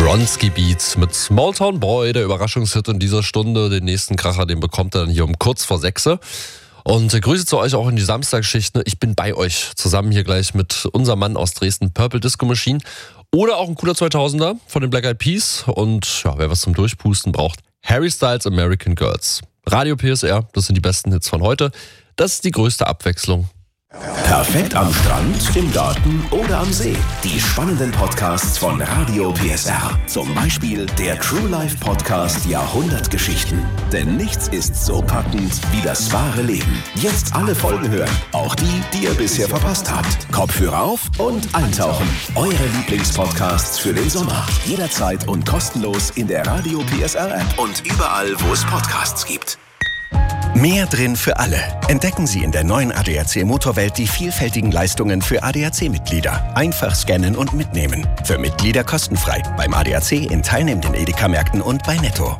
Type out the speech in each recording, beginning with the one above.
Bronski Beats mit Smalltown Boy, der Überraschungshit in dieser Stunde. Den nächsten Kracher, den bekommt er dann hier um kurz vor 6. Und Grüße zu euch auch in die Samstagsschicht. Ich bin bei euch, zusammen hier gleich mit unserem Mann aus Dresden, Purple Disco Machine. Oder auch ein cooler 2000er von den Black Eyed Peas. Und ja, wer was zum Durchpusten braucht, Harry Styles American Girls. Radio PSR, das sind die besten Hits von heute. Das ist die größte Abwechslung. Perfekt am Strand, im Garten oder am See. Die spannenden Podcasts von Radio PSR. Zum Beispiel der True Life Podcast Jahrhundertgeschichten. Denn nichts ist so packend wie das wahre Leben. Jetzt alle Folgen hören. Auch die, die ihr bisher verpasst habt. Kopfhörer auf und eintauchen. Eure Lieblingspodcasts für den Sommer. Jederzeit und kostenlos in der Radio PSR App und überall, wo es Podcasts gibt. Mehr drin für alle. Entdecken Sie in der neuen ADAC Motorwelt die vielfältigen Leistungen für ADAC-Mitglieder. Einfach scannen und mitnehmen. Für Mitglieder kostenfrei. Beim ADAC in teilnehmenden Edeka-Märkten und bei Netto.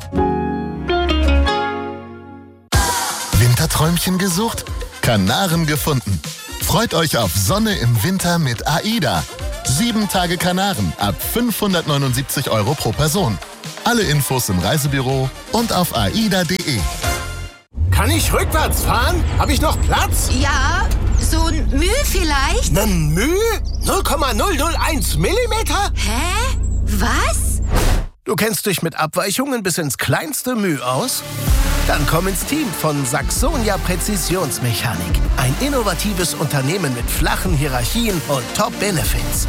Winterträumchen gesucht? Kanaren gefunden. Freut euch auf Sonne im Winter mit AIDA. 7 Tage Kanaren ab 579 € pro Person. Alle Infos im Reisebüro und auf aida.de. Kann ich rückwärts fahren? Habe ich noch Platz? Ja, so ein Müh vielleicht? Nen Müh? 0,001 Millimeter? Hä? Was? Du kennst dich mit Abweichungen bis ins kleinste Müh aus? Dann komm ins Team von Saxonia Präzisionsmechanik. Ein innovatives Unternehmen mit flachen Hierarchien und Top-Benefits.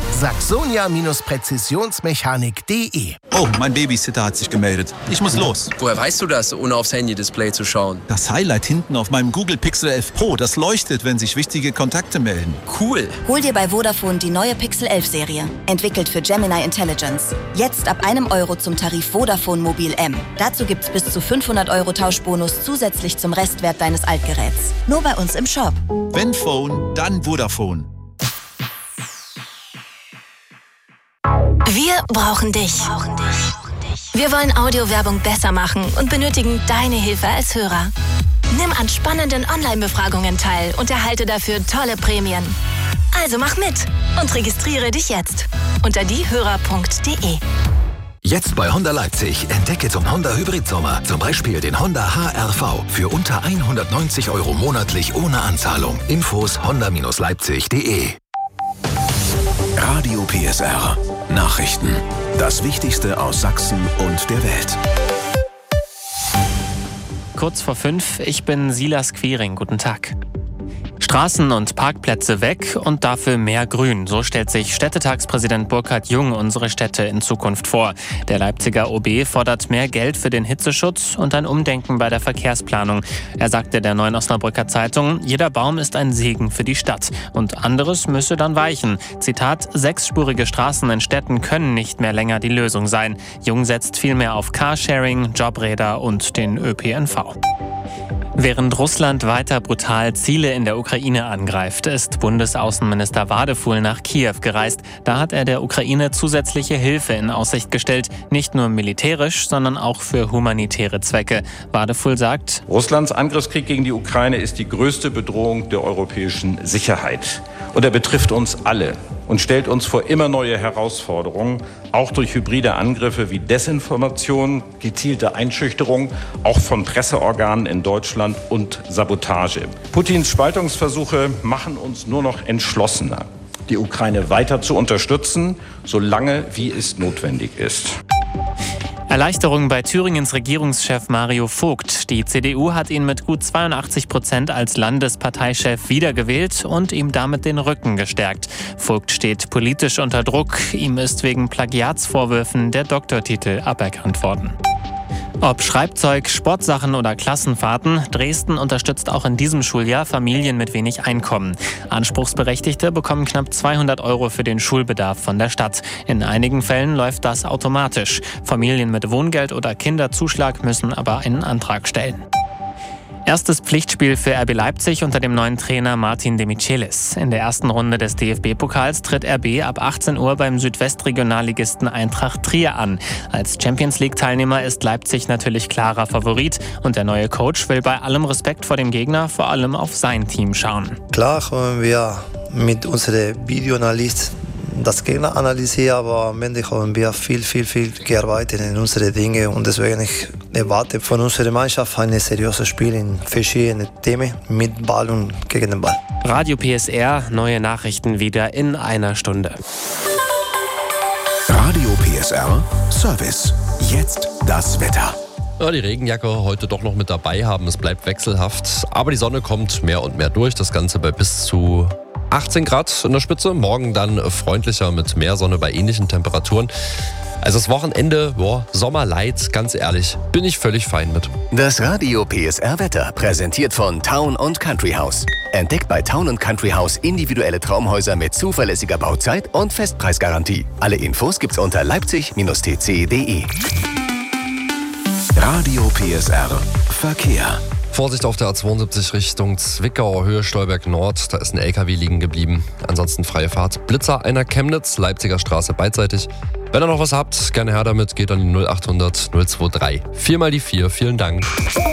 Saxonia-Präzisionsmechanik.de. Oh, mein Babysitter hat sich gemeldet. Ich muss los. Woher weißt du das, ohne aufs Handy-Display zu schauen? Das Highlight hinten auf meinem Google Pixel 11 Pro, das leuchtet, wenn sich wichtige Kontakte melden. Cool. Hol dir bei Vodafone die neue Pixel 11 Serie. Entwickelt für Gemini Intelligence. Jetzt ab €1 zum Tarif Vodafone Mobil M. Dazu gibt's bis zu 500 € Tauschbonus zusätzlich zum Restwert deines Altgeräts. Nur bei uns im Shop. Wenn Phone, dann Vodafone. Wir brauchen dich. Wir wollen Audiowerbung besser machen und benötigen deine Hilfe als Hörer. Nimm an spannenden Online-Befragungen teil und erhalte dafür tolle Prämien. Also mach mit und registriere dich jetzt unter diehörer.de. Jetzt bei Honda Leipzig entdecke zum Honda Hybrid-Sommer zum Beispiel den Honda HR-V für unter 190 € monatlich ohne Anzahlung. Infos honda-leipzig.de. Radio PSR. Nachrichten. Das Wichtigste aus Sachsen und der Welt. Kurz vor 5, ich bin Silas Quiring. Guten Tag. Straßen und Parkplätze weg und dafür mehr Grün. So stellt sich Städtetagspräsident Burkhard Jung unsere Städte in Zukunft vor. Der Leipziger OB fordert mehr Geld für den Hitzeschutz und ein Umdenken bei der Verkehrsplanung. Er sagte der Neuen Osnabrücker Zeitung, jeder Baum ist ein Segen für die Stadt. Und anderes müsse dann weichen. Zitat, 6-spurige Straßen in Städten können nicht mehr länger die Lösung sein. Jung setzt vielmehr auf Carsharing, Jobräder und den ÖPNV. Während Russland weiter brutal Ziele in der Ukraine angreift, ist Bundesaußenminister Wadefuhl nach Kiew gereist. Da hat er der Ukraine zusätzliche Hilfe in Aussicht gestellt, nicht nur militärisch, sondern auch für humanitäre Zwecke. Wadefuhl sagt, Russlands Angriffskrieg gegen die Ukraine ist die größte Bedrohung der europäischen Sicherheit. Und er betrifft uns alle und stellt uns vor immer neue Herausforderungen, auch durch hybride Angriffe wie Desinformation, gezielte Einschüchterung, auch von Presseorganen in Deutschland und Sabotage. Putins Spaltungsversuche machen uns nur noch entschlossener, die Ukraine weiter zu unterstützen, solange wie es notwendig ist. Erleichterung bei Thüringens Regierungschef Mario Vogt. Die CDU hat ihn mit gut 82% als Landesparteichef wiedergewählt und ihm damit den Rücken gestärkt. Vogt steht politisch unter Druck. Ihm ist wegen Plagiatsvorwürfen der Doktortitel aberkannt worden. Ob Schreibzeug, Sportsachen oder Klassenfahrten, Dresden unterstützt auch in diesem Schuljahr Familien mit wenig Einkommen. Anspruchsberechtigte bekommen knapp 200 € für den Schulbedarf von der Stadt. In einigen Fällen läuft das automatisch. Familien mit Wohngeld oder Kinderzuschlag müssen aber einen Antrag stellen. Erstes Pflichtspiel für RB Leipzig unter dem neuen Trainer Martin de Michelis. In der ersten Runde des DFB-Pokals tritt RB ab 18 Uhr beim Südwestregionalligisten Eintracht Trier an. Als Champions-League-Teilnehmer ist Leipzig natürlich klarer Favorit und der neue Coach will bei allem Respekt vor dem Gegner vor allem auf sein Team schauen. Klar haben wir mit unseren Videoanalysten das Gegner analysieren, aber am Ende haben wir viel gearbeitet in unsere Dinge und deswegen ich erwarte von unserer Mannschaft ein seriöses Spiel in verschiedenen Themen mit Ball und gegen den Ball. Radio PSR, neue Nachrichten wieder in einer Stunde. Radio PSR Service. Jetzt das Wetter. Ja, die Regenjacke heute doch noch mit dabei haben. Es bleibt wechselhaft, aber die Sonne kommt mehr und mehr durch. Das Ganze bei bis zu 18 Grad in der Spitze. Morgen dann freundlicher mit mehr Sonne bei ähnlichen Temperaturen. Also das Wochenende, Sommerlight, ganz ehrlich, bin ich völlig fein mit. Das Radio PSR Wetter präsentiert von Town & Country House. Entdeckt bei Town & Country House individuelle Traumhäuser mit zuverlässiger Bauzeit und Festpreisgarantie. Alle Infos gibt's unter leipzig-tc.de. Radio PSR Verkehr. Vorsicht auf der A72 Richtung Zwickau, Höhe Stolberg Nord. Da ist ein LKW liegen geblieben. Ansonsten freie Fahrt. Blitzer einer Chemnitz, Leipziger Straße beidseitig. Wenn ihr noch was habt, gerne her damit. Geht an die 0800 023. 4x4. Vielen Dank.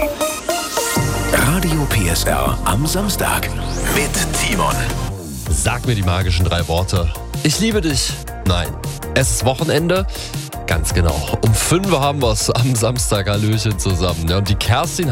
Radio PSR am Samstag mit Timon. Sag mir die magischen 3 Worte. Ich liebe dich. Nein. Es ist Wochenende. Ganz genau. Um 5 haben wir es am Samstag. Hallöchen zusammen. Ja, und die Kerstin